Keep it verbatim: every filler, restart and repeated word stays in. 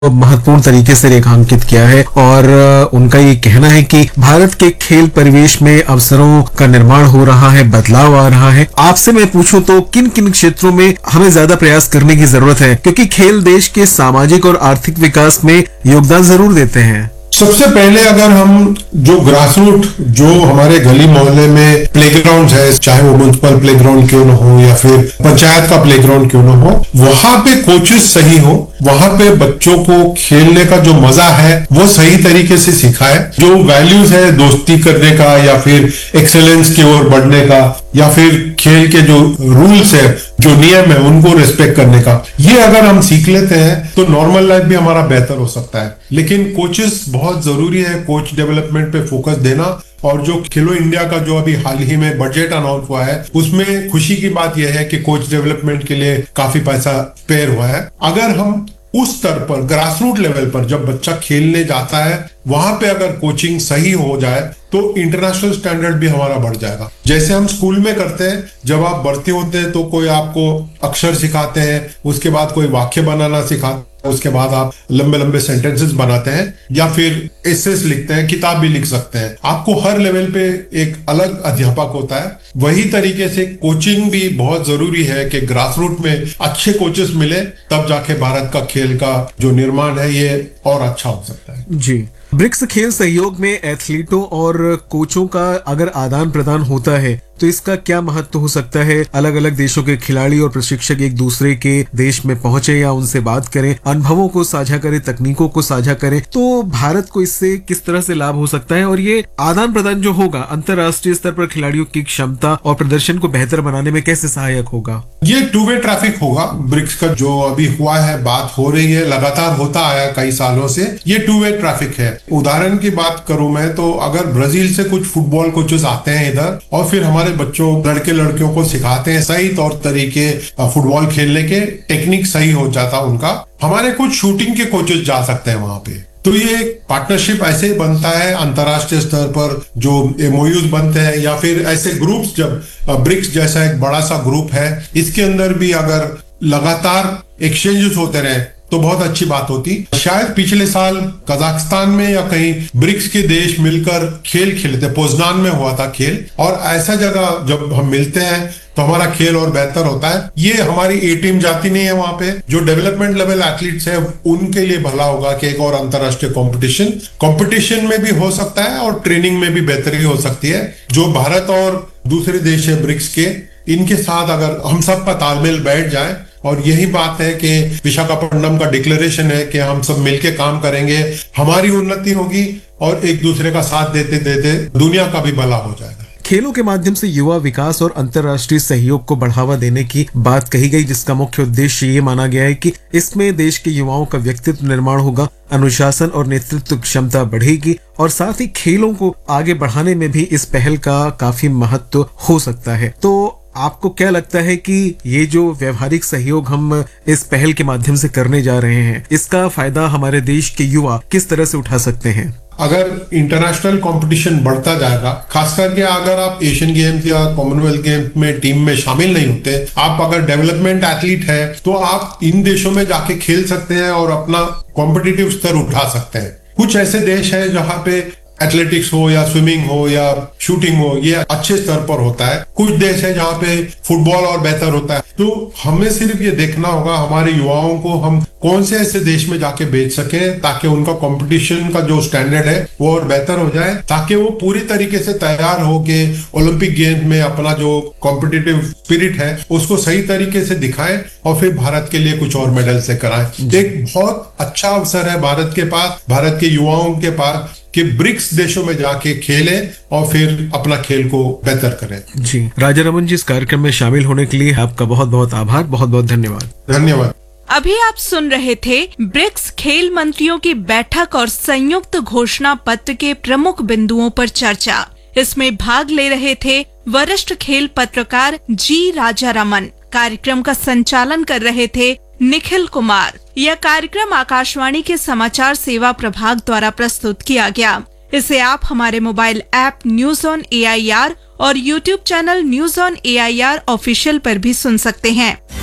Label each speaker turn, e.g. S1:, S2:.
S1: महत्वपूर्ण तरीके से रेखांकित किया है और उनका ये कहना है कि भारत के खेल परिवेश में अवसरों का निर्माण हो रहा है, बदलाव आ रहा है। आपसे मैं पूछूं तो किन किन क्षेत्रों में हमें ज्यादा प्रयास करने की जरूरत है, क्योंकि खेल देश के सामाजिक और आर्थिक विकास में योगदान जरूर देते हैं।
S2: सबसे पहले अगर हम जो ग्रासरूट जो हमारे गली मोहल्ले में प्लेग्राउंड है, चाहे वो म्युनिसिपल प्लेग्राउंड क्यों न हो या फिर पंचायत का प्लेग्राउंड क्यों न हो, वहां पे कोचेस सही हो, वहां पे बच्चों को खेलने का जो मजा है वो सही तरीके से सिखाए। जो वैल्यूज है दोस्ती करने का या फिर एक्सेलेंस की ओर बढ़ने का या फिर खेल के जो रूल्स है, जो नियम है, उनको रिस्पेक्ट करने का, ये अगर हम सीख लेते हैं तो नॉर्मल लाइफ भी हमारा बेहतर हो सकता है। लेकिन कोचेस बहुत जरूरी है, कोच डेवलपमेंट पे फोकस देना। और जो खेलो इंडिया का जो अभी हाल ही में बजट अनाउंस हुआ है, उसमें खुशी की बात यह है कि कोच डेवलपमेंट के लिए काफी पैसा पेयर हुआ है। अगर हम उस स्तर पर ग्रासरूट लेवल पर जब बच्चा खेलने जाता है, वहां पे अगर कोचिंग सही हो जाए तो इंटरनेशनल स्टैंडर्ड भी हमारा बढ़ जाएगा। जैसे हम स्कूल में करते हैं, जब आप भर्ती होते हैं तो कोई आपको अक्षर सिखाते हैं, उसके बाद कोई वाक्य बनाना सिखाते हैं, उसके बाद आप लंबे लंबे सेंटेंसेस बनाते हैं या फिर एसेस लिखते हैं, किताब भी लिख सकते हैं। आपको हर लेवल पे एक अलग अध्यापक होता है। वही तरीके से कोचिंग भी बहुत जरूरी है कि ग्रासरूट में अच्छे कोचेस मिले, तब जाके भारत का खेल का जो निर्माण है ये और अच्छा हो सकता है।
S1: जी, ब्रिक्स खेल सहयोग में एथलीटों और कोचों का अगर आदान प्रदान होता है तो इसका क्या महत्व हो सकता है? अलग अलग देशों के खिलाड़ी और प्रशिक्षक एक दूसरे के देश में पहुंचे या उनसे बात करें, अनुभवों को साझा करें, तकनीकों को साझा करें, तो भारत को इससे किस तरह से लाभ हो सकता है? और ये आदान प्रदान जो होगा अंतर्राष्ट्रीय स्तर पर खिलाड़ियों की क्षमता और प्रदर्शन को बेहतर बनाने में कैसे सहायक होगा?
S2: ये टू वे ट्रैफिक होगा। ब्रिक्स का जो अभी हुआ है, बात हो रही है, लगातार होता आया कई सालों से, ये टू वे ट्रैफिक है। उदाहरण की बात करूं मैं तो अगर ब्राजील से कुछ फुटबॉल कोचेस आते हैं इधर और फिर हमारे बच्चों लड़के लड़कियों को सिखाते हैं सही तौर तरीके फुटबॉल खेलने के, टेक्निक सही हो जाता उनका, हमारे कुछ शूटिंग के कोचेस जा सकते हैं वहां पे। तो ये पार्टनरशिप ऐसे ही बनता है अंतर्राष्ट्रीय स्तर पर, जो एमओयूज बनते हैं या फिर ऐसे ग्रुप्स, जब ब्रिक्स जैसा एक बड़ा सा ग्रुप है, इसके अंदर भी अगर लगातार एक्सचेंजेस होते रहे तो बहुत अच्छी बात होती। शायद पिछले साल कजाकिस्तान में या कहीं ब्रिक्स के देश मिलकर खेल खेलते, पोजनान में हुआ था खेल, और ऐसा जगह जब हम मिलते हैं तो हमारा खेल और बेहतर होता है। ये हमारी ए टीम जाती नहीं है वहां पे, जो डेवलपमेंट लेवल एथलीट्स है उनके लिए भला होगा कि एक और अंतर्राष्ट्रीय कंपटीशन कंपटीशन में भी हो सकता है और ट्रेनिंग में भी बेहतरी हो सकती है। जो भारत और दूसरे देश है ब्रिक्स के, इनके साथ अगर हम सब का तालमेल बैठ जाए, और यही बात है कि विशाखापट्टनम का डिक्लेरेशन है कि हम सब मिलके काम करेंगे, हमारी उन्नति होगी और एक दूसरे का साथ देते देते दुनिया का भी भला हो जाएगा।
S1: खेलों के माध्यम से युवा विकास और अंतर्राष्ट्रीय सहयोग को बढ़ावा देने की बात कही गई, जिसका मुख्य उद्देश्य ये माना गया है कि इसमें देश के युवाओं का व्यक्तित्व निर्माण होगा, अनुशासन और नेतृत्व क्षमता बढ़ेगी और साथ ही खेलों को आगे बढ़ाने में भी इस पहल का काफी महत्व हो सकता है। तो आपको क्या लगता है कि ये जो व्यवहारिक सहयोग हम इस पहल के माध्यम से करने जा रहे हैं, इसका फायदा हमारे देश के युवा किस तरह से उठा सकते हैं?
S2: अगर इंटरनेशनल कंपटीशन बढ़ता जाएगा, खास करके अगर आप एशियन गेम्स या कॉमनवेल्थ गेम्स में टीम में शामिल नहीं होते, आप अगर डेवलपमेंट एथलीट है तो आप इन देशों में जाके खेल सकते हैं और अपना कॉम्पिटिटिव स्तर उठा सकते हैं। कुछ ऐसे देश है जहाँ पे एथलेटिक्स हो या स्विमिंग हो या शूटिंग हो, ये अच्छे स्तर पर होता है। कुछ देश है जहाँ पे फुटबॉल और बेहतर होता है। तो हमें सिर्फ ये देखना होगा हमारे युवाओं को हम कौन से ऐसे देश में जाके भेज सकें ताकि उनका कंपटीशन का जो स्टैंडर्ड है वो और बेहतर हो जाए, ताकि वो पूरी तरीके से तैयार हो के ओलंपिक गेम्स में अपना जो कॉम्पिटिटिव स्पिरिट है उसको सही तरीके से दिखाएं और फिर भारत के लिए कुछ और मेडल से कराएं। एक बहुत अच्छा अवसर है भारत के पास, भारत के युवाओं के पास, कि ब्रिक्स देशों में जाके खेलें और फिर अपना खेल को बेहतर करें।
S1: जी, राजा रमन जी, इस कार्यक्रम में शामिल होने के लिए आपका बहुत बहुत आभार, बहुत बहुत धन्यवाद।
S2: धन्यवाद।
S3: अभी आप सुन रहे थे ब्रिक्स खेल मंत्रियों की बैठक और संयुक्त घोषणा पत्र के प्रमुख बिंदुओं पर चर्चा। इसमें भाग ले रहे थे वरिष्ठ खेल पत्रकार जी राजा रमन। कार्यक्रम का संचालन कर रहे थे निखिल कुमार। यह कार्यक्रम आकाशवाणी के समाचार सेवा प्रभाग द्वारा प्रस्तुत किया गया। इसे आप हमारे mobile app news on A I R और YouTube channel news on A I R official पर भी सुन सकते हैं।